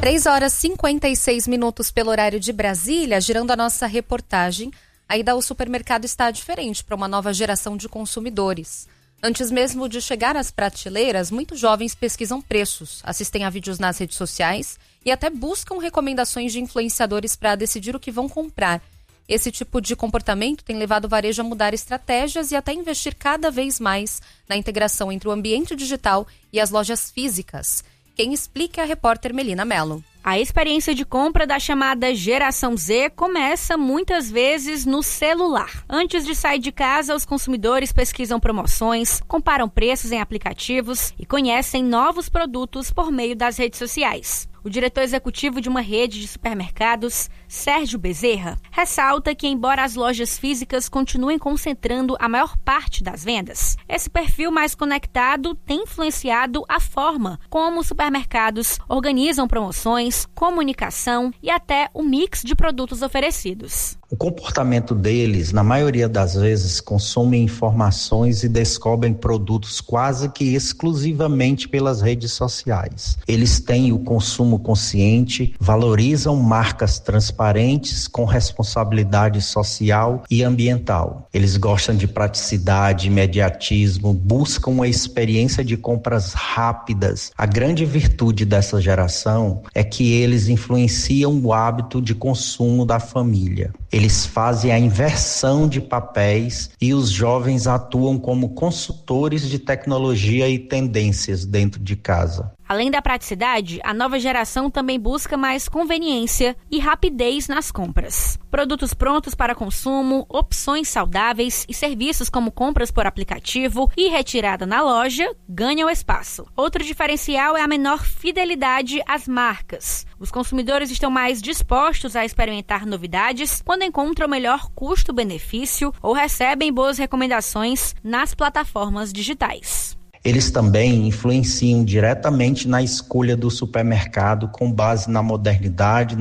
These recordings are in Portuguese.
3h56 pelo horário de Brasília, girando a nossa reportagem. A ida ao supermercado está diferente para uma nova geração de consumidores. Antes mesmo de chegar às prateleiras, muitos jovens pesquisam preços, assistem a vídeos nas redes sociais e até buscam recomendações de influenciadores para decidir o que vão comprar. Esse tipo de comportamento tem levado o varejo a mudar estratégias e até investir cada vez mais na integração entre o ambiente digital e as lojas físicas. Quem explica é a repórter Melina Mello. A experiência de compra da chamada Geração Z começa muitas vezes no celular. Antes de sair de casa, os consumidores pesquisam promoções, comparam preços em aplicativos e conhecem novos produtos por meio das redes sociais. O diretor executivo de uma rede de supermercados, Sérgio Bezerra, ressalta que, embora as lojas físicas continuem concentrando a maior parte das vendas, esse perfil mais conectado tem influenciado a forma como os supermercados organizam promoções, comunicação e até o mix de produtos oferecidos. O comportamento deles, na maioria das vezes, consomem informações e descobrem produtos quase que exclusivamente pelas redes sociais. Eles têm o consumo consciente, valorizam marcas transparentes com responsabilidade social e ambiental. Eles gostam de praticidade, imediatismo, buscam uma experiência de compras rápidas. A grande virtude dessa geração é que eles influenciam o hábito de consumo da família. Eles fazem a inversão de papéis e os jovens atuam como consultores de tecnologia e tendências dentro de casa. Além da praticidade, a nova geração também busca mais conveniência e rapidez nas compras. Produtos prontos para consumo, opções saudáveis e serviços como compras por aplicativo e retirada na loja ganham espaço. Outro diferencial é a menor fidelidade às marcas. Os consumidores estão mais dispostos a experimentar novidades quando encontram melhor custo-benefício ou recebem boas recomendações nas plataformas digitais. Eles também influenciam diretamente na escolha do supermercado com base na modernidade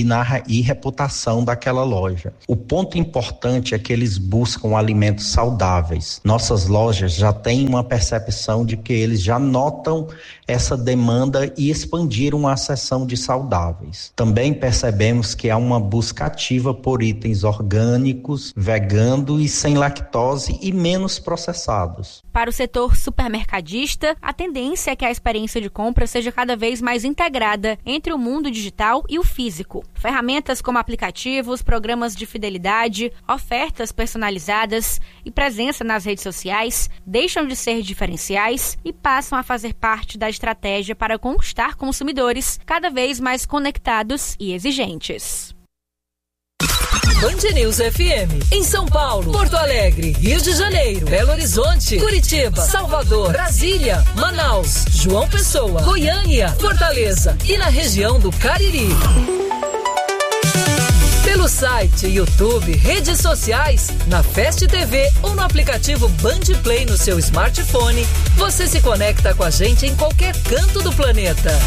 e reputação daquela loja. O ponto importante é que eles buscam alimentos saudáveis. Nossas lojas já têm uma percepção de que eles já notam essa demanda e expandiram a seção de saudáveis. Também percebemos que há uma busca ativa por itens orgânicos, veganos e sem lactose e menos processados. Para o setor supermercadista, a tendência é que a experiência de compra seja cada vez mais integrada entre o mundo digital e o físico. Ferramentas como aplicativos, programas de fidelidade, ofertas personalizadas e presença nas redes sociais deixam de ser diferenciais e passam a fazer parte da estratégia para conquistar consumidores cada vez mais conectados e exigentes. Band News FM, em São Paulo, Porto Alegre, Rio de Janeiro, Belo Horizonte, Curitiba, Salvador, Brasília, Manaus, João Pessoa, Goiânia, Fortaleza e na região do Cariri. Pelo site, YouTube, redes sociais, na Fast TV ou no aplicativo Band Play no seu smartphone, você se conecta com a gente em qualquer canto do planeta.